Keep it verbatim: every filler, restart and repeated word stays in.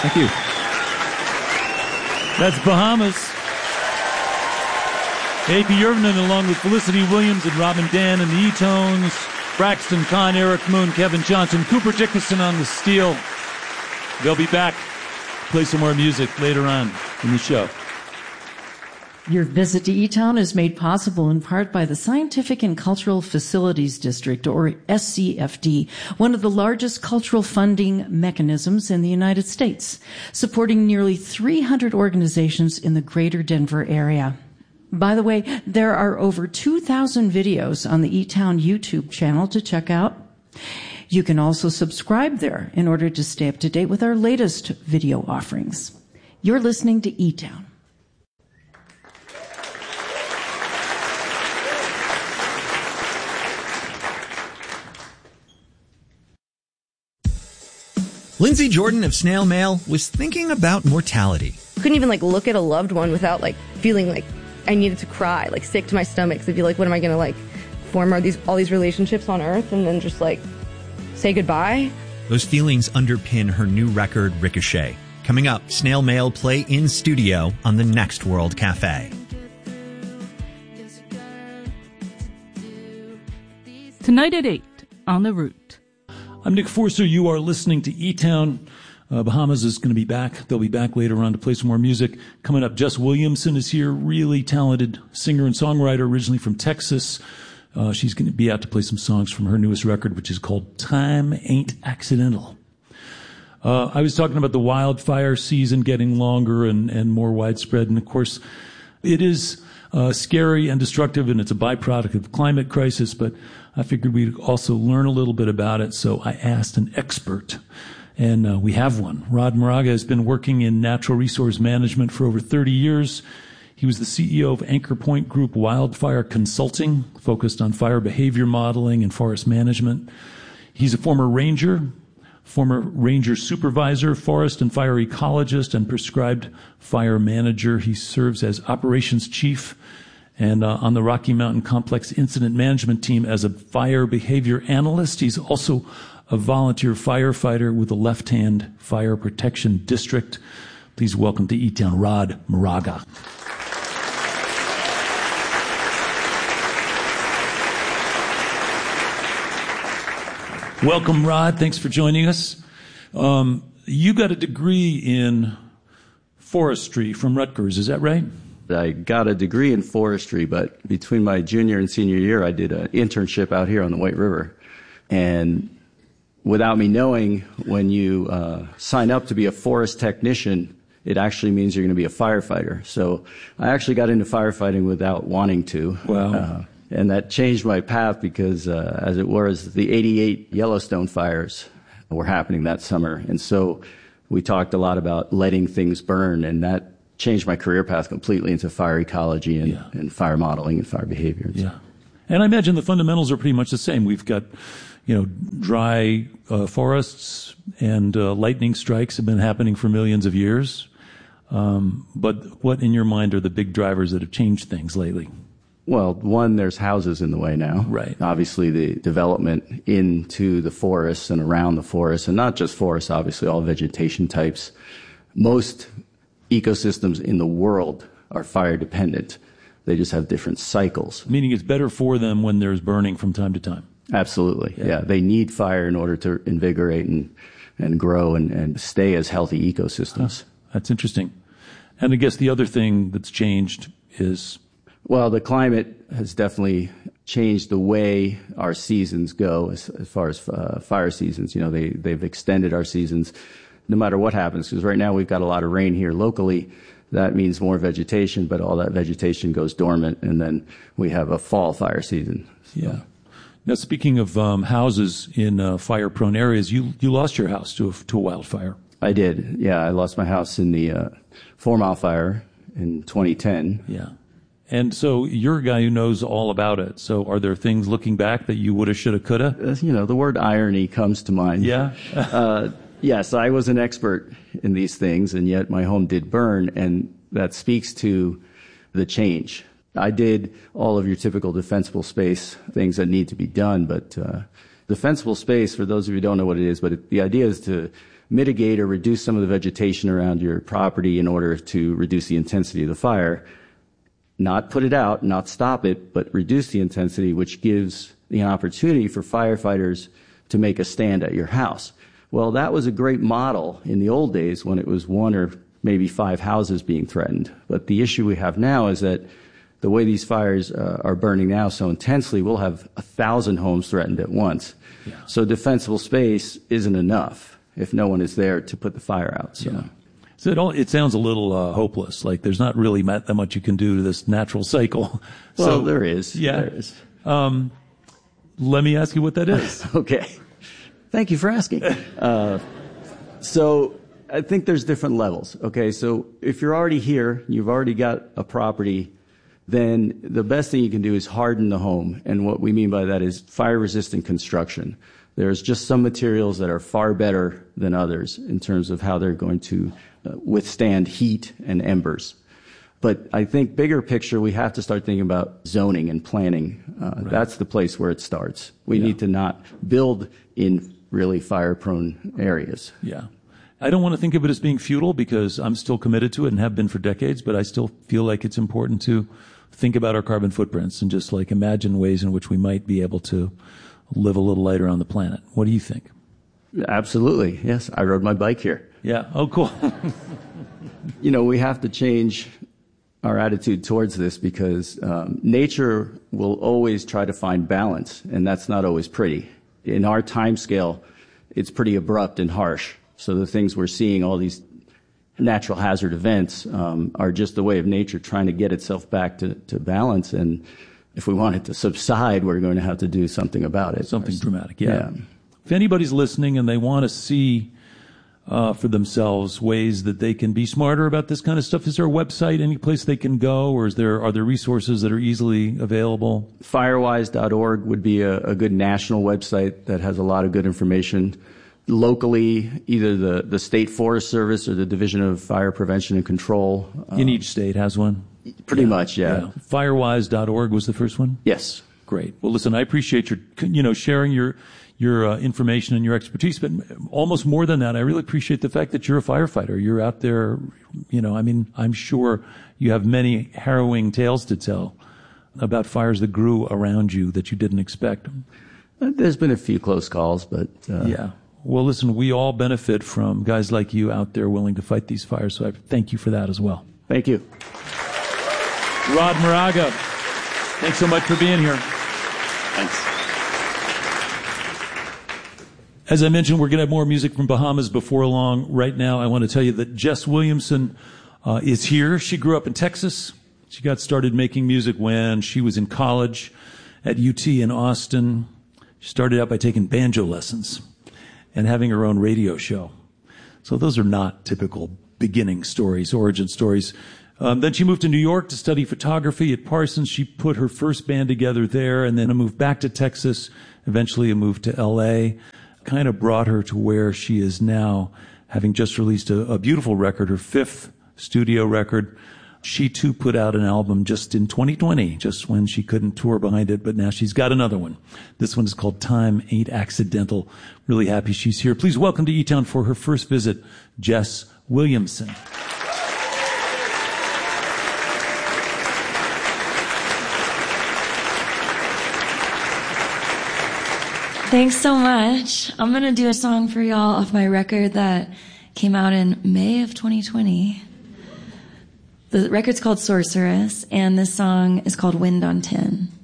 Thank you. That's Bahamas. A P Irvinen along with Felicity Williams and Robin Dan and the E-Tones, Braxton Kahn, Eric Moon, Kevin Johnson, Cooper Dickinson on the steel. They'll be back to play some more music later on in the show. Your visit to E-Town is made possible in part by the Scientific and Cultural Facilities District, or S C F D, one of the largest cultural funding mechanisms in the United States, supporting nearly three hundred organizations in the greater Denver area. By the way, there are over two thousand videos on the E-Town YouTube channel to check out. You can also subscribe there in order to stay up to date with our latest video offerings. You're listening to E-Town. Lindsay Jordan of Snail Mail was thinking about mortality. Couldn't even like look at a loved one without like feeling like I needed to cry, like sick to my stomach. So I'd be like, what am I going to like form all these, all these relationships on Earth and then just like say goodbye? Those feelings underpin her new record, Ricochet. Coming up, Snail Mail play in studio on the Next World Cafe. Tonight at eight on The Root. I'm Nick Forster. You are listening to E-Town. Uh, Bahamas is going to be back. They'll be back later on to play some more music. Coming up, Jess Williamson is here, really talented singer and songwriter, originally from Texas. Uh, she's going to be out to play some songs from her newest record, which is called Time Ain't Accidental. Uh, I was talking about the wildfire season getting longer and, and more widespread. And of course, it is uh, scary and destructive, and it's a byproduct of the climate crisis, but I figured we'd also learn a little bit about it. So I asked an expert, and uh, we have one. Rod Moraga has been working in natural resource management for over thirty years. He was the C E O of Anchor Point Group Wildfire Consulting, focused on fire behavior modeling and forest management. He's a former ranger, former ranger supervisor, forest and fire ecologist, and prescribed fire manager. He serves as operations chief and uh, on the Rocky Mountain Complex Incident Management Team as a fire behavior analyst. He's also a volunteer firefighter with the Left Hand Fire Protection District. Please welcome to E-Town, Rod Moraga. Welcome, Rod. Thanks for joining us. Um, you got a degree in forestry from Rutgers, is that right? I got a degree in forestry, but between my junior and senior year, I did an internship out here on the White River. And without me knowing, when you uh, sign up to be a forest technician, it actually means you're going to be a firefighter. So I actually got into firefighting without wanting to. Wow. Uh, and that changed my path because, uh, as it was, the eighty-eight Yellowstone fires were happening that summer. And so we talked a lot about letting things burn, and that changed my career path completely into fire ecology and, yeah. and fire modeling and fire behavior. And yeah. stuff. And I imagine the fundamentals are pretty much the same. We've got, you know, dry uh, forests and uh, lightning strikes have been happening for millions of years. Um, but what, in your mind, are the big drivers that have changed things lately? Well, one, there's houses in the way now. Right. Obviously, the development into the forests and around the forests, and not just forests, obviously, all vegetation types. Most ecosystems in the world are fire dependent. They just have different cycles. Meaning it's better for them when there's burning from time to time. Absolutely. Yeah. yeah. They need fire in order to invigorate and, and grow and, and stay as healthy ecosystems. Huh. That's interesting. And I guess the other thing that's changed is... Well, the climate has definitely changed the way our seasons go as, as far as uh, fire seasons. You know, they, they've extended our seasons no matter what happens, because right now we've got a lot of rain here locally. That means more vegetation, but all that vegetation goes dormant, and then we have a fall fire season. So. Yeah. Now, speaking of um, houses in uh, fire-prone areas, you you lost your house to a, to a wildfire. I did. Yeah, I lost my house in the uh, Four Mile Fire in twenty ten. Yeah. And so you're a guy who knows all about it. So are there things looking back that you woulda, shoulda, coulda? Uh, you know, the word irony comes to mind. Yeah. uh, yes, I was an expert in these things, and yet my home did burn, and that speaks to the change. I did all of your typical defensible space things that need to be done, but uh, defensible space, for those of you who don't know what it is, but it, the idea is to mitigate or reduce some of the vegetation around your property in order to reduce the intensity of the fire. Not put it out, not stop it, but reduce the intensity, which gives the opportunity for firefighters to make a stand at your house. Well, that was a great model in the old days when it was one or maybe five houses being threatened. But the issue we have now is that the way these fires uh, are burning now so intensely, we'll have a thousand homes threatened at once. Yeah. So defensible space isn't enough if no one is there to put the fire out. So. Yeah. So it, all, it sounds a little uh, hopeless. Like there's not really that much you can do to this natural cycle. Well, so, there is. Yeah. There is. Um, let me ask you what that is. Okay. Thank you for asking. Uh, so I think there's different levels. Okay. So if you're already here, you've already got a property, then the best thing you can do is harden the home. And what we mean by that is fire-resistant construction. There's just some materials that are far better than others in terms of how they're going to uh, withstand heat and embers. But I think bigger picture, we have to start thinking about zoning and planning. Uh, right. That's the place where it starts. We yeah. need to not build in really fire-prone areas. Yeah. I don't want to think of it as being futile because I'm still committed to it and have been for decades, but I still feel like it's important to think about our carbon footprints and just like imagine ways in which we might be able to live a little lighter on the planet. What do you think? Absolutely. Yes. I rode my bike here. Yeah. Oh, cool. You know, we have to change our attitude towards this because um, nature will always try to find balance, and that's not always pretty. In our time scale, it's pretty abrupt and harsh. So the things we're seeing, all these natural hazard events, um, are just the way of nature trying to get itself back to, to balance. And if we want it to subside, we're going to have to do something about it. Something dramatic, yeah. yeah. If anybody's listening and they want to see uh, for themselves ways that they can be smarter about this kind of stuff, is there a website, any place they can go, or is there are there resources that are easily available? Firewise dot org would be a, a good national website that has a lot of good information. Locally, either the, the State Forest Service or the Division of Fire Prevention and Control. Um, In each state has one? Pretty yeah. much, yeah. yeah. Firewise dot org was the first one? Yes. Great. Well, listen, I appreciate your, you know, sharing your, your uh, information and your expertise, but almost more than that, I really appreciate the fact that you're a firefighter. You're out there, you know, I mean, I'm sure you have many harrowing tales to tell about fires that grew around you that you didn't expect. There's been a few close calls, but... Uh, yeah. Well, listen, we all benefit from guys like you out there willing to fight these fires, so I thank you for that as well. Thank you. Rod Moraga, thanks so much for being here. Thanks. As I mentioned, we're going to have more music from Bahamas before long. Right now, I want to tell you that Jess Williamson uh, is here. She grew up in Texas. She got started making music when she was in college at U T in Austin. She started out by taking banjo lessons and having her own radio show. So those are not typical beginning stories, origin stories. Um, then she moved to New York to study photography at Parsons. She put her first band together there, and then moved back to Texas, eventually moved to L A. Kind of brought her to where she is now, having just released a, a beautiful record, her fifth studio record. She too put out an album just in twenty twenty, just when she couldn't tour behind it, but now she's got another one. This one is called Time Ain't Accidental. Really happy she's here. Please welcome to E-Town for her first visit, Jess Williamson. Thanks so much. I'm going to do a song for y'all off my record that came out in May of twenty twenty. The record's called Sorceress, and this song is called Wind on Tin.